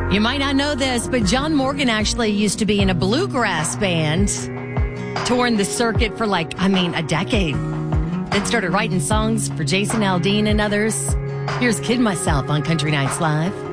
You might not know this, but John Morgan actually used to be in a bluegrass band, toured the circuit for a decade. Then started writing songs for Jason Aldean and others. Here's Kid Myself on Country Nights Live.